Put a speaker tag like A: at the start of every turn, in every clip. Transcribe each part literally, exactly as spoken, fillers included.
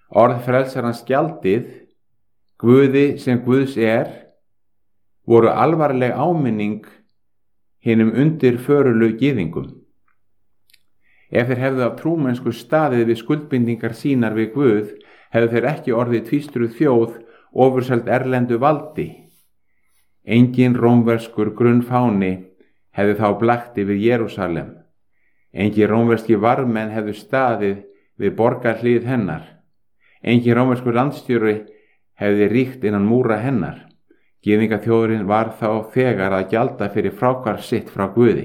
A: Orð frelsarans gjaldið, Guði sem Guðs er, voru alvarleg áminning hinum undirförulu gyðingum. Ef þeir hefðu af trúmennsku staðið við skuldbindingar sínar við Guð, hefðu þeir ekki orðið tvístruð þjóð ofurseld erlendu valdi. Engin rómverskur grunnfáni hefði þá blakt yfir Jerúsalem. Engin rómverski varðmenn hefðu staðið við borgarhlið hennar. Engin rómverskur landstjóri hefði ríkt innan múra hennar. Gyðingaþjóðurinn var þá þegar að gjalda fyrir fráhvarf sitt frá Guði.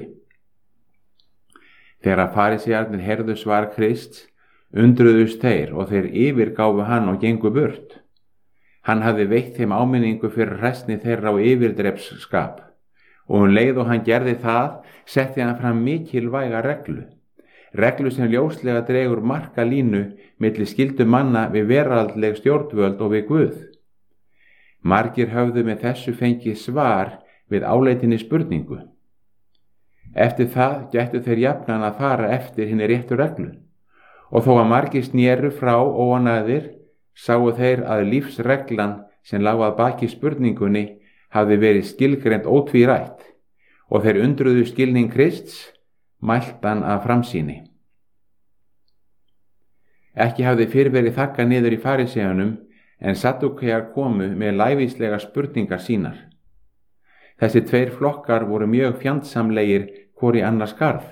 A: Þegar farísearnir heyrðu svar Krists, undruðust þeir og þeir yfirgáfu hann og gengu burt. Hann hafði veitt þeim áminningu fyrir hræsni þeirra á yfirdrepsskap, og um leið og hann gerði það, setti hann fram mikilvæga reglu. Reglu sem ljóslega dregur marka línu milli skyldu manna við veraldleg stjórnvöld og við Guð. Margir höfðu með þessu fengið svar við áleitinni spurningu. Eftir það gættu þeir jafnan að fara eftir hinni réttu reglu, og þó að margir snéru frá óanæðir, sáu þeir að lífsreglan sem lá að baki spurningunni hafði verið skilgreint ótvírætt, og þeir undruðu skilning Krists, mæltan af framsýni. Ekki hafði fyrr verið þakkað niður í faríseunum, en Saddúkear komu með lævíslega spurningar sínar. Þessi tveir flokkar voru mjög fjandsamlegir hvor í annars garð.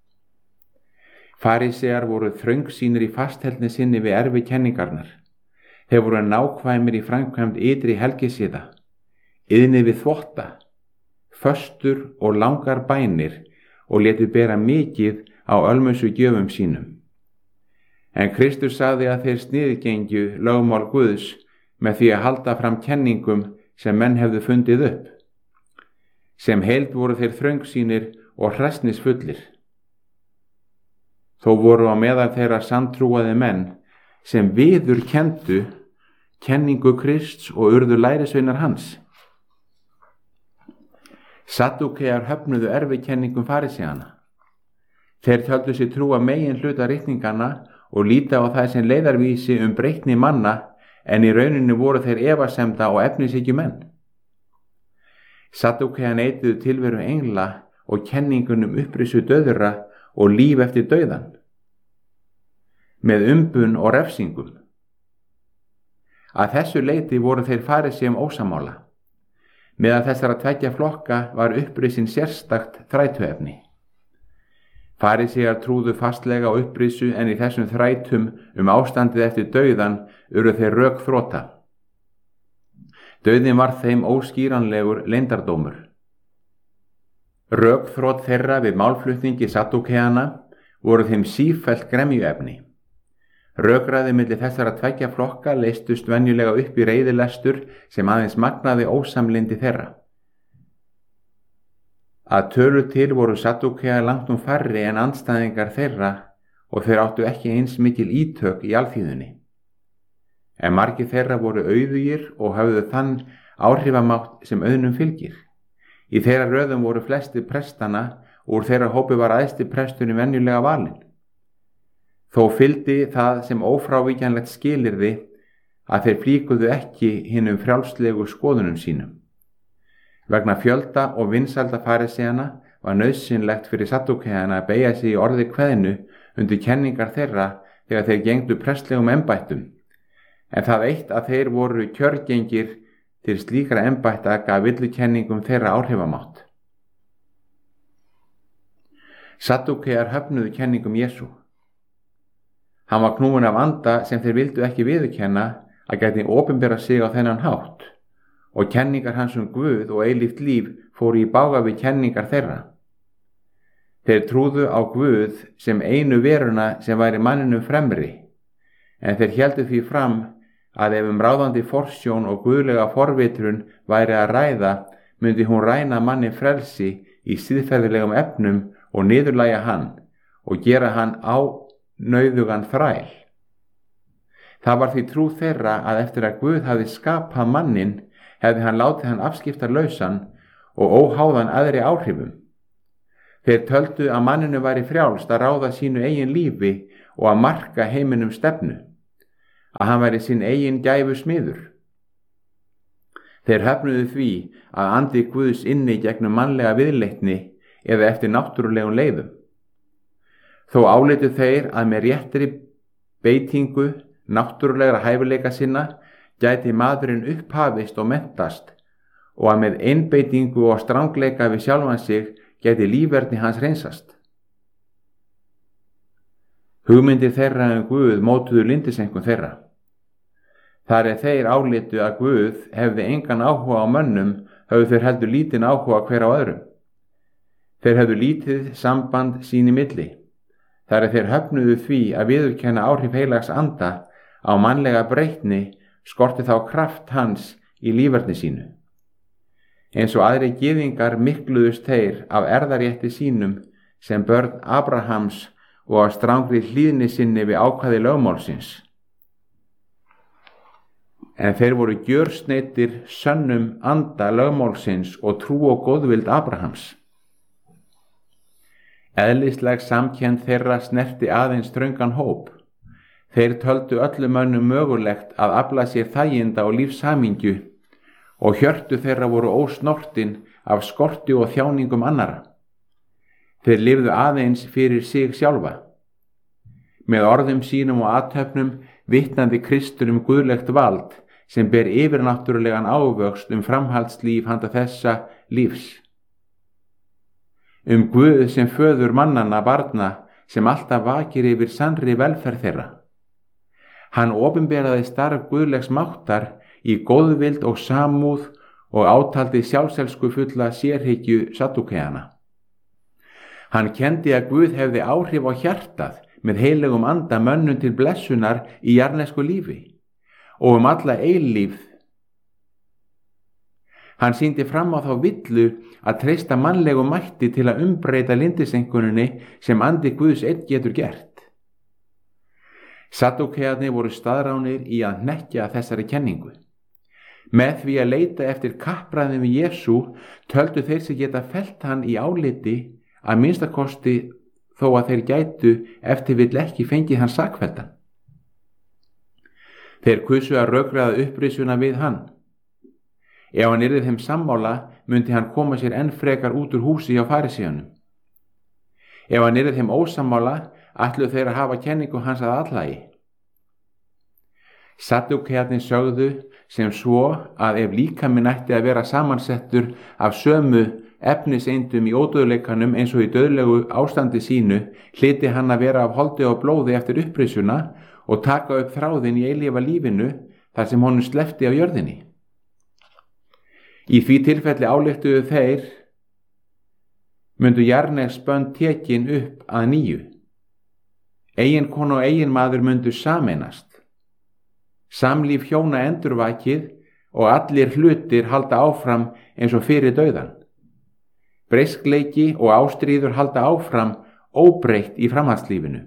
A: Farísear voru þröngsýnir í fastheldni sinni við erfi kenningarnar. Þeir voru nákvæmir í framkvæmd ytri helgisiða, iðni við þvotta, föstur og langar bænir og létu bera mikið á ölmusu gjöfum sínum. En Kristur sagði að þeir sniðgengju lögmál Guðs með því að halda fram kenningum sem menn hefðu fundið upp. Sem heild voru þeir þröngsýnir og hræsnisfullir. Þó voru á meðal þeirra sanntrúaði menn sem viður kenndu kenningu Krists og urðu lærisveinar hans. Saddúkear höfnuðu erfikenningum faríseana. Þeir töldu sig trúa megin hluta ritninganna og líta á það sem leiðarvísi um breytni manna, en í rauninni voru þeir efasemda og efnishyggju menn. Saddúkear neituðu tilveru engla og kenningunum upprisu dauðra og líf eftir dauðan, með umbun og refsingum. Að þessu leyti voru þeir faríseum ósamála. Meðal þessara tveggja flokka var upprisin sérstakt þrætuefni. Farísear trúðu fastlega á upprisu, en í þessum þrætum um ástandið eftir dauðan urðu þeir rökþrota. Dauðinn var þeim óskýranlegur leyndardómur. Rökþrot þeirra við málflutningi Saddúkeana voru þeim sífellt gremjuefni. Rökræði milli þessara tveggja flokka leystust venjulega upp í reiðilestur sem aðeins magnaði ósamlyndi þeirra. Að tölu til voru Saddúkear langt um færri en andstæðingar þeirra og þeir áttu ekki eins mikil ítök í alþýðunni. En margir þeirra voru auðugir og höfðu þann áhrifamátt sem auðnum fylgir. Í þeirra röðum voru flesti prestana og úr þeirra hópi var æðsti presturinn venjulega valinn. Þó fylgdi það sem ófrávíkjanlegt skilyrði að þeir flíkuðu ekki hinum frjálslegu skoðunum sínum. Vegna fjölda og vinsælda faríseana var nauðsynlegt fyrir Saddúkeana að beygja sig í orði kveðnu undir kenningar þeirra þegar þeir gengdu prestlegum embættum, en það eitt að þeir voru kjörgengir til slíkra embætta gaf villukenningum þeirra áhrifamátt. Saddúkear höfnuðu kenningum Jesú. Hann var knúinn af anda sem þeir vildu ekki viðurkenna að gæti opinbera sig á þennan hátt, og kenningar hans um Guð og eilíft líf fóru í bága við kenningar þeirra. Þeir trúðu á Guð sem einu veruna sem væri manninum fremri, en þeir héldu því fram að ef um ráðandi forsjón og guðlega forvitrun væri að ræða, myndi hún ræna manni frelsi í siðferðilegum efnum og niðurlægja hann og gera hann ánauðugan þræl. Það var því trú þeirra að eftir að Guð hafði skapað mannin, hefði hann látið hann afskiptarlausan og óháðan aðri áhrifum. Þeir töldu að manninu væri frjálst að ráða sínu eigin lífi og að marka heiminum stefnu. að hann væri sinn eigin gæfu smiður. Þeir höfnuðu því að andi Guðs inni gegnum mannlega viðleitni eða eftir náttúrulegum leiðum. Þó álitu þeir að með réttri beitingu náttúrulegra hæfileika sinna gæti maðurinn upphafist og mentast og að með einbeitingu og strangleika við sjálfan sig gæti líferni hans hreinsast. Hugmyndir þeirra um Guð mótuðu lyndiseinkunn þeirra. Þar er þeir álitu að Guð hefði engan áhuga á mönnum, höfðu þeir heldur lítinn áhuga hver á öðrum. Þeir hefðu lítið samband sín í milli. Þar er þeir höfnuðu því að viðurkenna áhrif heilags anda á mannlega breytni skorti þá kraft hans í líferni sínu. Eins og aðri gyðingar mikluðust þeir af erðarétti sínum sem börn Abrahams og af strangri hlýðni sinni við ákvæði lögmálsins. En þeir voru gjörsneiddir sönnum anda lögmálsins og trú og góðvild Abrahams. Eðlisleg samkennd þeirra snerti aðeins þröngan hóp. Þeir töldu öllum mönnum mögulegt að afla sér þæginda og lífshamingju og hjörtu þeirra voru ósnortin af skorti og þjáningum annara. Þeir lifðu aðeins fyrir sig sjálfa. Með orðum sínum og athöfnum vitnaði Kristur um guðlegt vald sem ber yfirnáttúrulegan ávöxt um framhaldslíf handa þessa lífs. Um Guð sem föður mannanna barna sem alltaf vakir yfir sannri velferð þeirra. Hann opinberaði starf guðlegs máttar í góðvild og samúð og átaldi sjálfselsku fulla sérhyggju Sadúkeana. Hann kenndi að Guð hefði áhrif á hjartað með heillegum anda mönnum til blessunar í jarðnesku lífi og um alla eilífð. Hann sýndi fram á þá villu að treysta mannlegu mætti til að umbreyta lyndiseinkunninni sem andi Guðs einn getur gert. Sadúkearnir voru staðránir í að hnekkja þessari kenningu. Með því að leita eftir kappræðum við Jesú töldu þeir sig geta fellt hann í áliti að minnstakosti þó að þeir gætu eftir vill ekki fengið hann sakfelldan. Þeir kusu að rökræða upprisuna við hann. Ef hann yrði þeim sammála, myndi hann koma sér enn frekar út úr húsi hjá farisíunum. Ef hann yrði þeim ósammála, ætluðu þeir að hafa kenningu hans að allægi. Sadúkearnir sögðu sem svo að ef líkaminn ætti að vera samansettur af sömu efniseindum í ódauðleikanum eins og í dauðlegu ástandi sínu, hlyti hann að vera af holdi og blóði eftir upprisuna og taka upp þráðin í eilífa lífinu þar sem honum sleppti á jörðinni. Í því tilfelli ályktuðu þeir myndu jarðnesbönd tekin upp að nýju. Eiginkona og eiginmaður myndu sameinast. Samlíf hjóna endurvakið og allir hlutir halda áfram eins og fyrir dauðan. Breiskleiki og ástríður halda áfram óbreytt í framhaldslífinu.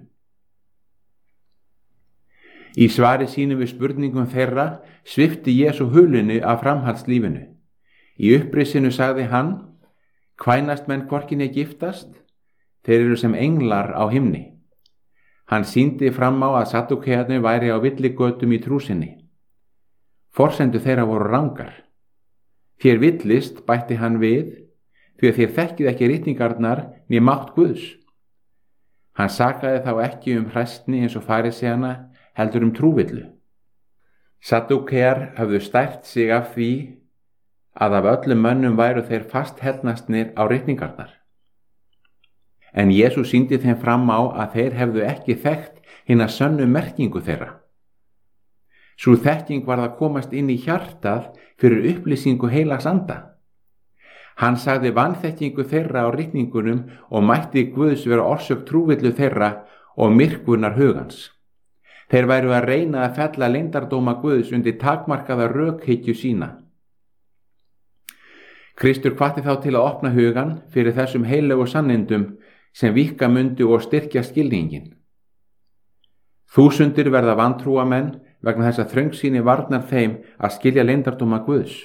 A: Í svari sínu við spurningum þeirra svipti Jesú hulunni af framhaldslífinu. Í upprisinu sagði hann, kvænast menn hvorki né giftast, þeir eru sem englar á himni. Hann sýndi fram á að Sadúkearnir væri á villigötum í trú sinni. Forsendur þeirra voru rangar. Þér villist, bætti hann við, því að þér þekkið ekki ritningarnar né mátt Guðs. Hann sakaði þá ekki um hræstni eins og farisæana, heldur um trúvillu. Sadúkear höfðu stært sig af því að af öllum mönnum væru þeir fast hellnastnir á ritningarnar. En Jesús sýndi þeim fram á að þeir hefðu ekki þekkt hina sönnu merkingu þeirra. Sú þekking var að komast inn í hjartað fyrir upplýsingu heilags anda. Hann sagði vanþekkingu þeirra á ritningunum og mætti Guðs vera orsök trúvillu þeirra og myrkvunar hugans. Þeir væru að reyna að fella leyndardóma Guðs undir takmarkaða rökhyggju sína. Kristur hvatti þá til að opna hugan fyrir þessum heilögu sannindum sem víkka mundu og styrkja skilningin. Þúsundir verða vantrúamenn vegna þess að þröngsýni varnar þeim að skilja leyndardóma Guðs.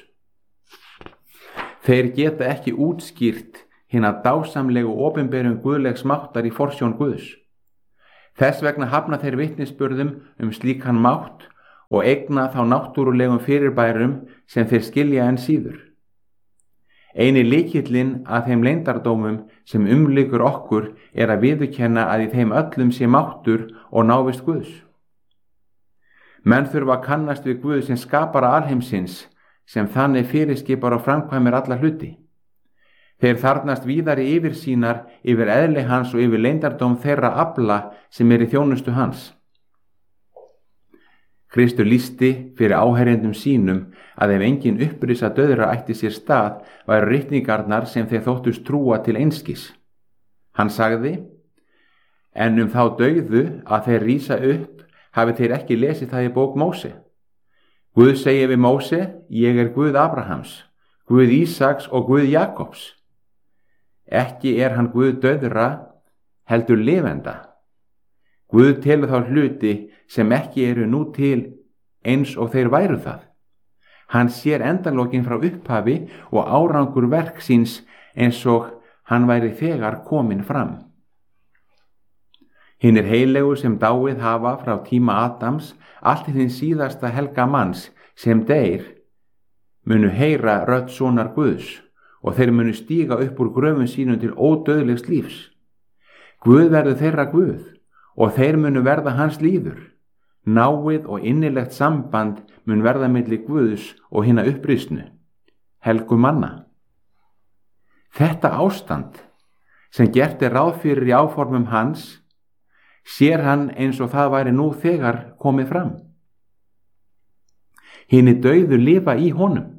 A: Þeir geta ekki útskýrt hina dásamlegu opinberun guðlegs máttar í forsjón Guðs. Þess vegna hafna þeir vitnisburðum um slíkan mátt og eigna þá náttúrulegum fyrirbærum sem þeir skilja enn síður. Eini lykillinn að þeim leyndardómum sem umlykur okkur er að viðurkenna að í þeim öllum sé máttur og návist Guðs. Menn þurfa að kannast við Guð sem skapara alheimsins, sem þannig fyrirskipar og framkvæmir alla hluti. Þeir þarnast víðari yfirsýnar yfir eðli hans og yfir leyndardóm þeirra afla sem er í þjónustu hans. Kristur lýsti fyrir áherjendum sínum að ef engin upprisa dauðra ætti sér stað væru ritningarnar sem þeir þóttust trúa til einskis. Hann sagði, en um þá dauðu að þeir rísa upp hafi þeir ekki lesið það í bók Móse. Guð segir við Móse, ég er Guð Abrahams, Guð Ísaks og Guð Jakobs. Ekki er hann Guð dauðra, heldur lifenda. Guð telur þá hluti sem ekki eru nú til eins og þeir væru það. Hann sér endalokin frá upphafi og árangur verk síns eins og hann væri þegar kominn fram. Hinir heilegu sem dáið hafa frá tíma Adams, allt til hinn síðasta helga manns sem deyr, munu heyra rödd sonar Guðs og þeir munu stíga upp úr gröfum sínum til ódauðlegs lífs. Guð verður þeirra Guð og þeir munu verða hans líður. Náið og innilegt samband mun verða milli Guðs og hinna upprisnu, helgu manna. Þetta ástand sem gert er ráð fyrir í áformum hans, sér hann eins og það væri nú þegar komið fram. Hinir dauðu lifa í honum.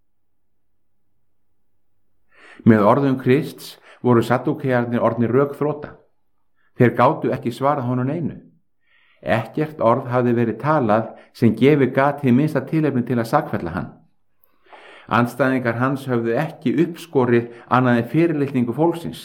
A: Með orðum Krists voru saddúkearnir orðnir rökþrota. Þeir gátu ekki svarað honum einu. Ekkert orð hafði verið talað sem gefi gat hið minnsta tilefni til að sakfella hann. Andstæðingar hans höfðu ekki uppskorið annað en fyrirlitningu fólksins.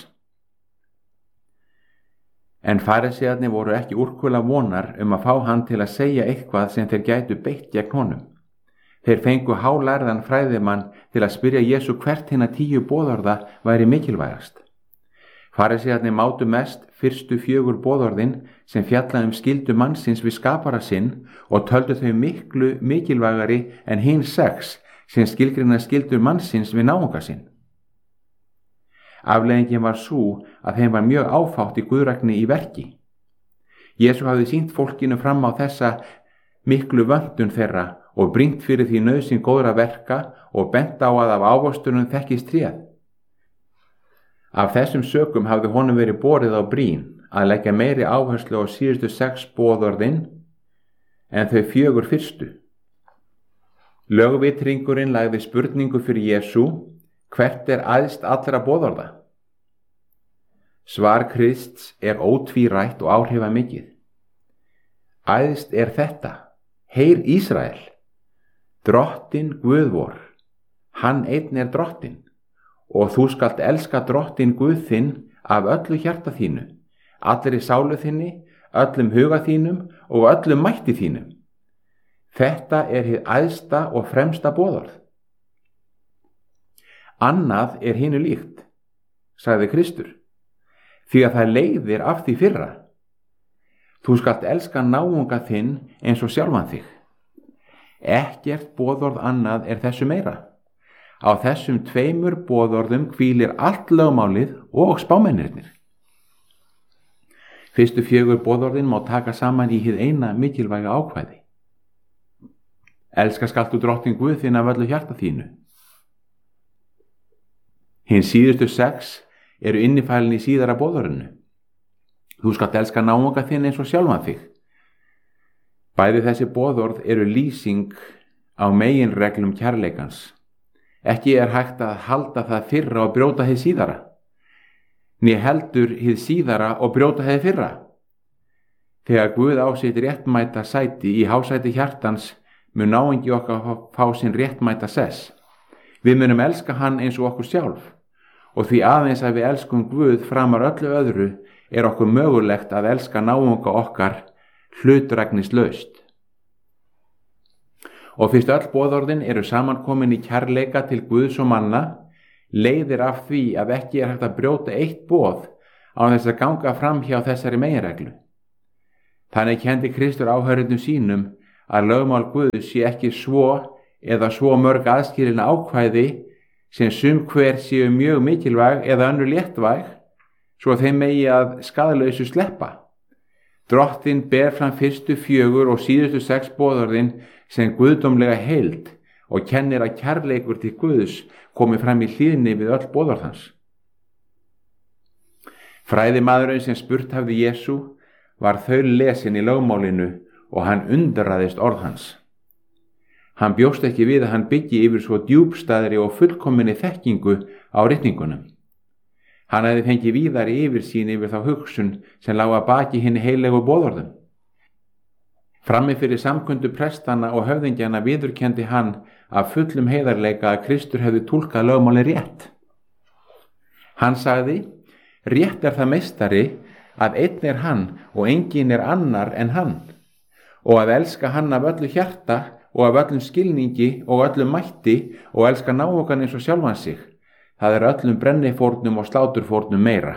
A: En farisæarnir voru ekki úrkula vonar um að fá hann til að segja eitthvað sem þeir gætu beitt gegn honum. Þeir fengu hálærðan fræðimann til að spyrja Jesú hvert hinna tíu boðorða væri mikilvægast. Farisæarnir mátu mest fyrstu fjögur boðorðin sem fjalla um skyldu mannsins við skapara sinn og töldu þau miklu mikilvægari en hinn sex sem skilgreina skyldur mannsins við náunga sinn. Afleiðingin var sú að þeim var mjög áfátt í guðrækni í verki. Jesú hafði sýnt fólkinu fram á þessa miklu vöntun þeirra og brýnt fyrir því nauðsyn góðra verka og bent á að af ávöxtunum þekkist tréð. Af þessum sökum hafði honum verið borið á brýn að leggja meiri áherslu á síðustu sex boðorðin en þau fjögur fyrstu. Lögvitringurinn lagði spurningu fyrir Jesú, hvert er æðst allra boðorða? Svar Krists er ótvírætt og áhrifamikið. Æðst er þetta, heyr Ísrael, Drottinn Guð vor, hann einn er Drottinn. Og þú skalt elska Drottinn Guð þinn af öllu hjarta þínu, allri sálu þinni, öllum huga þínum og öllum mætti þínum. Þetta er hið æðsta og fremsta boðorð. Annað er hinu líkt, sagði Kristur, því að það leiðir af því fyrra. Þú skalt elska náunga þinn eins og sjálfan þig. Ekkert boðorð annað er þessu meira. Á þessum tveimur boðorðum hvílir allt lögmálið og spámennirnir. Fyrstu fjögur boðorðin má taka saman í hið eina mikilvæga ákvæði. Elska skaltu Drottinn Guð þinn af öllu hjarta þínu. Hinn síðustu sex eru innifælin í síðara boðorðinu. Þú skalt elska náunga þinn eins og sjálfan þig. Bæði þessi boðorð eru lýsing á meginreglum kærleikans. Ekki er hægt að halda það fyrra og brjóta hið síðara, né heldur hið síðara og brjóta hið fyrra. Þegar Guð á sitt réttmæta sæti í hásæti hjartans mun náungi okkar fá sinn réttmæta sess. Við munum elska hann eins og okkur sjálf og því aðeins að við elskum Guð framar öllu öðru er okkur mögulegt að elska náunga okkar hlutræknislaust. Og fyrst öll boðorðin eru samankomin í kærleika til Guðs og manna, leiðir af því að ekki er hægt að brjóta eitt boð á þess að ganga fram hjá þessari meginreglu. Þannig kendi Kristur áhörðum sínum að lögmál Guðs sé ekki svo eða svo mörg aðskilin ákvæði sem sum hver séu mjög mikilvæg eða önnur léttvæg, svo þeim megi að skaðlausu sleppa. Drottinn ber fram fyrstu fjögur og síðustu sex boðorðin sem guðdómlega heild og kennir að kærleikur til Guðs komi fram í hlýðni við öll boðorð hans. Fræðimaðurinn sem spurt hafði Jesú var þaul lesin í lögmálinu og hann undraðist orð hans. Hann bjóst ekki við að hann byggi yfir svo djúpstæðri og fullkominni þekkingu á ritningunum. Hann hefði fengið víðari yfirsýn yfir þá hugsun sem lá að baki hinni heilegu boðorðum. Frammi fyrir samkundu prestana og höfðingjana viðurkenndi hann af fullum heiðarleika að Kristur hefði túlkað lögmálin rétt. Hann sagði: rétt er það meistari að einn er hann og enginn er annar en hann, og að elska hann af öllu hjarta og af öllum skilningi og öllum mætti og elska náungan eins og sjálfan sig, það er öllum brennifórnum og sláturfórnum meira.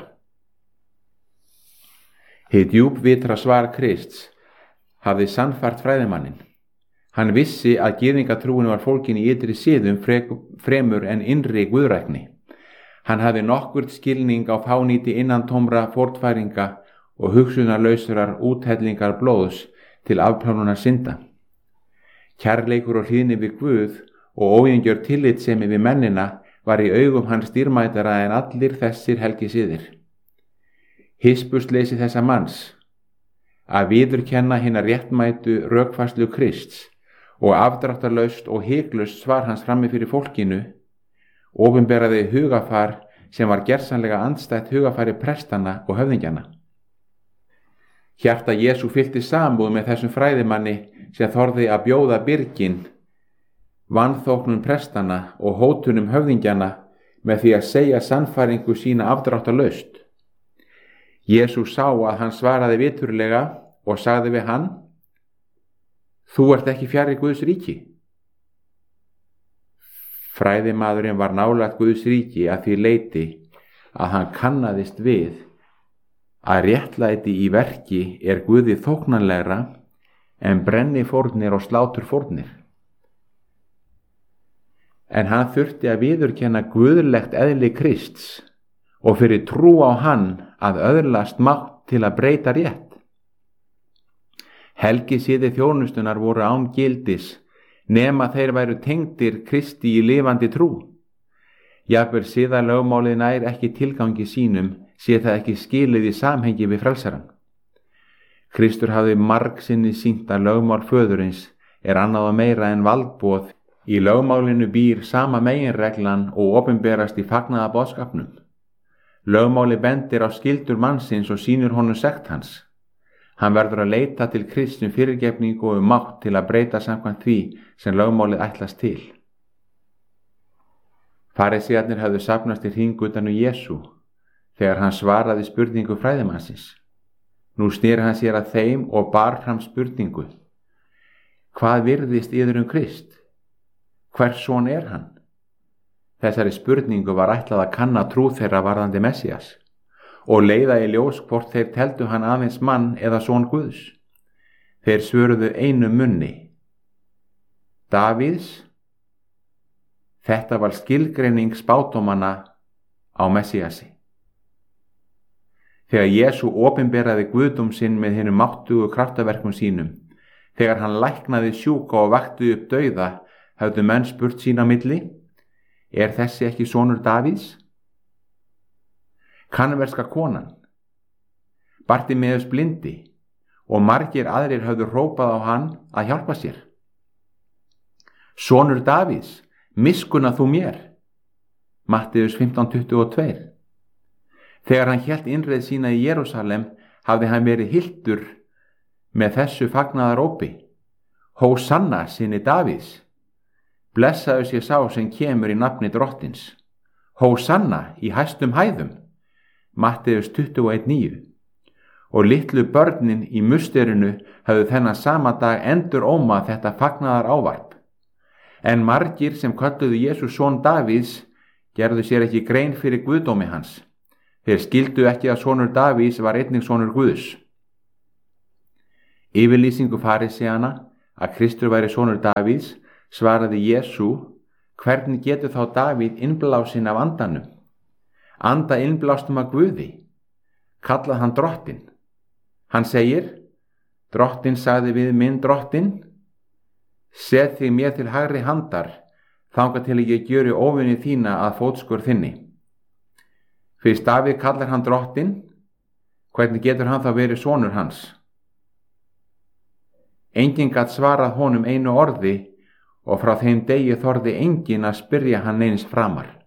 A: Hið djúpvitra svar Krists hafði sannfært fræðimanninn. Hann vissi að gyðingatrúin var fólkin í ytri siðum fremur en innri guðrækni. Hann hafði nokkurt skilning á fánýti innantómra fórnfæringa og hugsunarlausrar úthellingar blóðs til afplánunar synda. Kærleikur og hlýðni við Guð og óeingjör tillitssemi við mennina var í augum hans dýrmætara en allir þessir helgisiðir. Hispursleysi þessa manns að viðurkenna hina réttmætu rökfærslu Krists og afdráttarlaust og hiklaust svar hans frammi fyrir fólkinu opinberaði hugafar sem var gersamlega andstætt hugafari prestana og höfðingjana. Hjarta Jesú fyllti samúð með þessum fræðimanni sem þorði að bjóða byrgin, vanþóknun prestana og hótunum höfðingjana með því að segja sannfæringu sína afdráttarlaust. Jesú sá að hann svaraði viturlega og sagði við hann: þú ert ekki fjarri Guðs ríki. Fræðimaðurinn var nálægt Guðs ríki að því leyti að hann kannaðist við að réttlæti í verki er Guði þóknanlegra en brennifórnir og sláturfórnir. En hann þurfti að viðurkenna guðlegt eðli Krists og fyrir trú á hann að öðlast mátt til að breyta rétt. Helgisiði þjónustunar voru án gildis nema þeir væru tengdir Kristi í lifandi trú. Jafnvel siðalögmálið nær ekki tilgangi sínum sé það ekki skilið í samhengi við frelsarann. Kristur hafði margsinni sýnt að lögmál föðurins er annað og meira en valdboð. Í lögmálinu býr sama meginreglan og opinberast í fagnaða boðskapnum. Lögmáli bendir á skyldur mannsins og sýnir honum sekt hans. Hann verður að leita til Kristi um fyrirgefningu og um mátt til að breyta samkvæmt því sem lögmálið ætlast til. Farisíarnir höfðu safnast í hring utan um Jesú þegar hann svaraði spurningu fræðimannsins. Nú sneri hann sér að þeim og bar fram spurningu: hvað virðist yður um Krist? Hvers son er hann? Þessari spurningu var ætlað að kanna trú þeirra varðandi Messías og leiða í ljós hvort þeir teldu hann aðeins mann eða son Guðs. Þeir svöruðu einu munni: Davíðs. Þetta var skilgreining spádómanna á Messíasi. Þegar Jesú opinberaði guðdóm sinn með hinum máttugu kraftaverkum sínum, þegar hann læknaði sjúka og vakti upp dauða, höfðu menn spurt sín á milli: er þessi ekki sonur Davíðs? Kanverska konan, Bartimeus blindi og margir aðrir höfðu hrópað á hann að hjálpa sér: sonur Davíðs, miskunna þú mér. Matteus fimmtán tuttugu og tvö. Þegar hann hélt innreið sína í Jerúsalem hafði hann verið hylltur með þessu fagnaðarópi: Hósanna syni Davíðs. Blessaður sé sá sem kemur í nafni drottins. Hósanna í hæstum hæðum. Matteus tuttugu og einn níu. Og litlu börnin í musterinu hafðu þennan sama dag endur ómað þetta fagnaðar ávarp. En margir sem kölluðu Jesú son Davíðs gerðu sér ekki grein fyrir guðdómi hans. Þeir skildu ekki að sonur Davíðs var einnig sonur Guðs. Yfirlýsingu farisíana að Kristur væri sonur Davíðs, svaraði Jesú: hvernig getur þá Davíð innblásinn af andanum? Anda innblástum af Guði, kallað hann drottinn. Hann segir: Drottinn sagði við minn drottinn: set þig mér til hægri handar, þangað til ég gjöri óvini þína að fótskör þinni. Fyrst Davíð kallar hann drottinn, hvernig getur hann þá verið sonur hans? Enginn gat svarað honum einu orði og frá þeim degi þorði enginn að spyrja hann eins framar.